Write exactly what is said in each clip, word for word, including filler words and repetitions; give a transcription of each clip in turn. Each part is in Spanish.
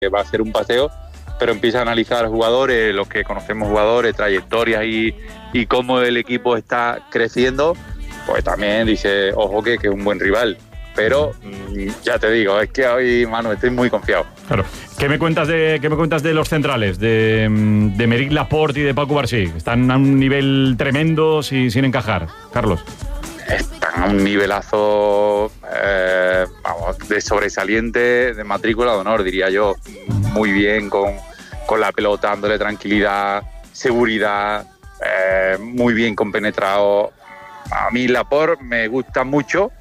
que va a ser un paseo, pero empieza a analizar jugadores, los que conocemos jugadores, trayectorias y, y cómo el equipo está creciendo, pues también dice, ojo que, que es un buen rival. Pero mmm, ya te digo, es que hoy, Manu, estoy muy confiado. Claro. ¿Qué me cuentas de, qué me cuentas de los centrales? De, de Meric Laporte y de Paco Barsí. Están a un nivel tremendo sin, sin encajar. Carlos. Están a un nivelazo eh, vamos, de sobresaliente, de matrícula de honor, diría yo. Muy bien con, con la pelota, dándole tranquilidad, seguridad, eh, muy bien compenetrado. A mí Laporte me gusta mucho,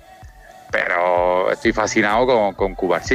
pero estoy fascinado con, con Cubarsí.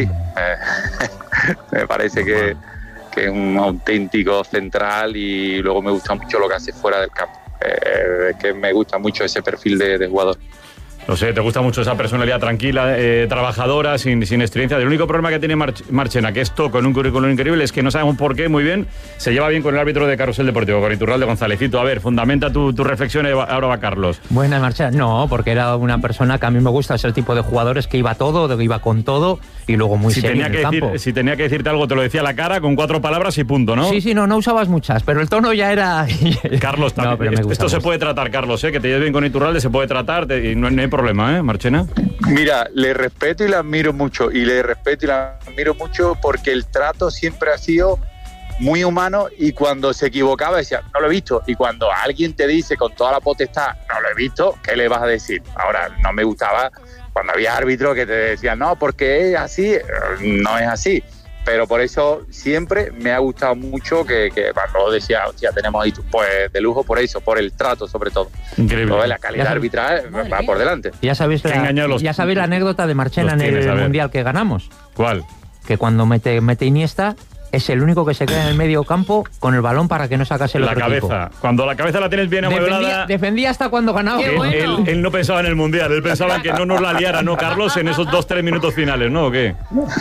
Eh, me parece que, que es un auténtico central y luego me gusta mucho lo que hace fuera del campo. Eh, es que me gusta mucho ese perfil de, de jugador. No sé, te gusta mucho esa personalidad tranquila, eh, trabajadora, sin, sin experiencia. El único problema que tiene Mar- Marchena, que esto con un currículum increíble, es que no sabemos por qué, muy bien, se lleva bien con el árbitro de Carrusel Deportivo, con Iturralde Gonzalecito. A ver, fundamenta tu, tu reflexión y ahora va Carlos. Buena Marchena, no, porque era una persona que a mí me gusta, ese tipo de jugadores que iba a todo, que iba con todo y luego muy si serio tenía en que el decir, campo. Si tenía que decirte algo, te lo decía a la cara con cuatro palabras y punto, ¿no? Sí, sí, no, no usabas muchas, pero el tono ya era... Carlos, también, no, pero me esto, gusta, esto se puede tratar, Carlos, ¿eh? Que te lleves bien con Iturralde, se puede tratar te, y no, no hay problema, ¿eh, Marchena? Mira, le respeto y la admiro mucho, y le respeto y la admiro mucho porque el trato siempre ha sido muy humano y cuando se equivocaba decía, no lo he visto, y cuando alguien te dice con toda la potestad, no lo he visto, ¿qué le vas a decir? Ahora, no me gustaba cuando había árbitros que te decían, no, porque es así, no es así. Pero por eso siempre me ha gustado mucho que, que cuando decía, hostia, tenemos ahí, pues de lujo por eso, por el trato sobre todo. Increíble. Todo, la calidad arbitral va por delante. Ya sabéis la, ya sabéis la anécdota de Marchena en el Mundial que ganamos. ¿Cuál? Que cuando mete, mete Iniesta, es el único que se queda en el medio campo con el balón para que no sacase el la otro cabeza. equipo. Cuando la cabeza la tienes bien amueblada. Defendía, defendía hasta cuando ganaba. Él, Bueno. él, él no pensaba en el Mundial, él pensaba que no nos la liara, ¿no, Carlos? En esos dos, tres minutos finales, ¿no? ¿O qué?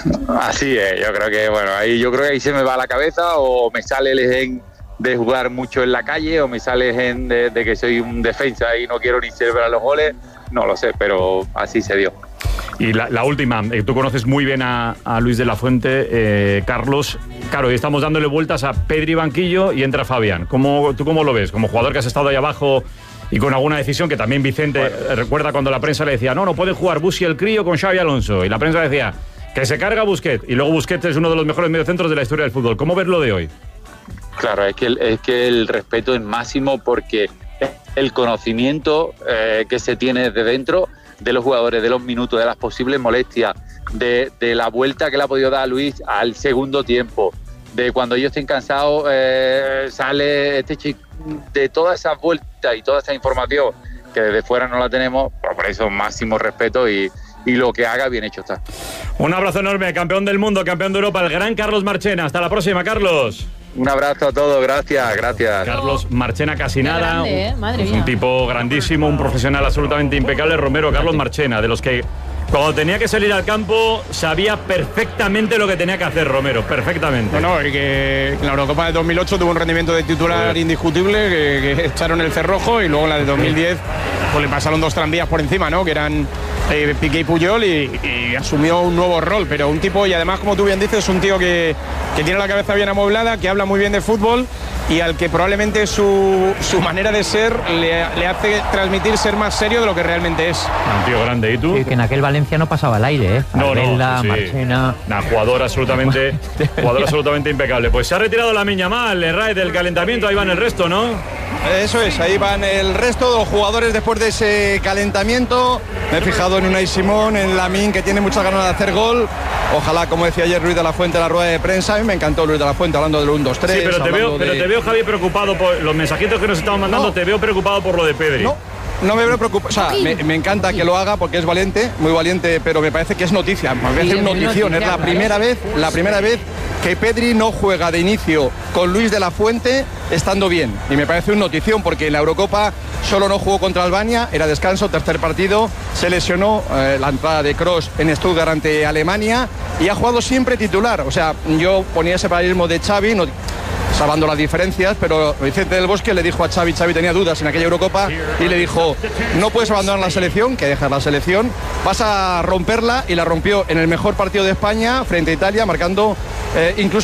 Así es, yo creo que, bueno, ahí yo creo que ahí se me va la cabeza o me sale el gen de jugar mucho en la calle o me sale el gen de, de que soy un defensa y no quiero ni celebrar los goles, no lo sé, pero así se dio. Y la, la última, eh, tú conoces muy bien a, a Luis de la Fuente, eh, Carlos. Claro, y estamos dándole vueltas a Pedri banquillo y entra Fabián. ¿Cómo, ¿Tú cómo lo ves? Como jugador que has estado ahí abajo y con alguna decisión que también Vicente bueno. eh, recuerda cuando la prensa le decía, no, no puede jugar Busi el crío con Xavi Alonso. Y la prensa decía, que se carga Busquets. Y luego Busquets es uno de los mejores mediocentros de la historia del fútbol. ¿Cómo ves lo de hoy? Claro, es que el, es que el respeto es máximo porque el conocimiento eh, que se tiene de dentro de los jugadores, de los minutos, de las posibles molestias, de, de la vuelta que le ha podido dar a Luis al segundo tiempo, de cuando ellos estén cansados, eh, sale este chico, de todas esas vueltas y toda esa información que desde fuera no la tenemos, pues por eso máximo respeto y, y lo que haga bien hecho está. Un abrazo enorme, campeón del mundo, campeón de Europa, el gran Carlos Marchena. Hasta la próxima, Carlos. Un abrazo a todos, gracias, gracias. Carlos Marchena casi Qué nada, grande, ¿eh? Madre un, mía. un tipo grandísimo, un profesional absolutamente impecable, Romero Carlos Marchena, de los que cuando tenía que salir al campo sabía perfectamente lo que tenía que hacer Romero, perfectamente. No, no, y que en la Eurocopa de dos mil ocho tuvo un rendimiento de titular pues indiscutible, que, que echaron el cerrojo, y luego en la de dos mil diez pues le pasaron dos tranvías por encima, ¿no? Que eran eh, Piqué y Puyol, y, y asumió un nuevo rol, pero un tipo, y además, como tú bien dices, es un tío que, que tiene la cabeza bien amueblada, que habla muy bien de fútbol y al que probablemente su, su manera de ser le, le hace transmitir ser más serio de lo que realmente es. Un tío grande, ¿y tú? Sí, que en aquel Valencia no pasaba al aire, ¿eh? No, Arbella, no, sí. Marchena... Nah, jugador absolutamente, jugador absolutamente impecable. Pues se ha retirado la Miñamal, el Ray del calentamiento, ahí van el resto, ¿no? Eso es, ahí van el resto de los jugadores después de ese calentamiento. Me he fijado en Unai Simón, en Lamine, que tiene muchas ganas de hacer gol. Ojalá, como decía ayer Luis de la Fuente en la rueda de prensa, a mí me encantó Luis de la Fuente hablando del uno dos tres. Sí, pero te veo, de... pero te veo, Javi, preocupado por los mensajitos que nos estaban mandando, no, te veo preocupado por lo de Pedri. No. No me veo preocupado, o sea, me, me encanta que lo haga porque es valiente, muy valiente, pero me parece que es noticia, me parece sí, una notición, es la primera vez, la primera vez que Pedri no juega de inicio con Luis de la Fuente estando bien, y me parece una notición porque en la Eurocopa solo no jugó contra Albania, era descanso, tercer partido, se lesionó eh, la entrada de Kroos en Stuttgart ante Alemania y ha jugado siempre titular, o sea, yo ponía ese paralelismo de Xavi, no, salvando las diferencias, pero Vicente del Bosque le dijo a Xavi, Xavi tenía dudas en aquella Eurocopa, y le dijo, no puedes abandonar la selección, que dejas la selección, vas a romperla, y la rompió en el mejor partido de España frente a Italia, marcando eh, incluso